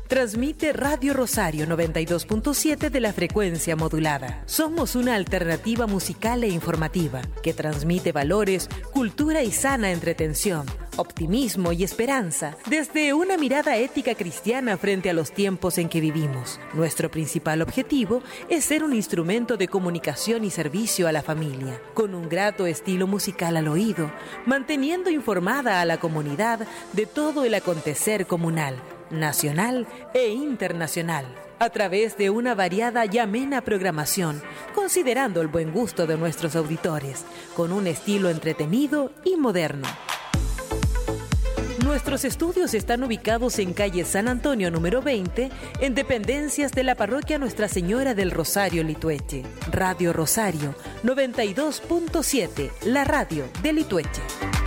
Transmite Radio Rosario 92.7 de la frecuencia modulada. Somos una alternativa musical e informativa que transmite valores, cultura y sana entretención, optimismo y esperanza desde una mirada ética cristiana frente a los tiempos en que vivimos. Nuestro principal objetivo es ser un instrumento de comunicación y servicio a la familia, con un grato estilo musical al oído, manteniendo informada a la comunidad de todo el acontecer comunal, nacional e internacional, a través de una variada y amena programación, considerando el buen gusto de nuestros auditores, con un estilo entretenido y moderno. Nuestros estudios están ubicados en calle San Antonio número 20, en dependencias de la parroquia Nuestra Señora del Rosario, Litueche. Radio Rosario 92.7, la radio de Litueche.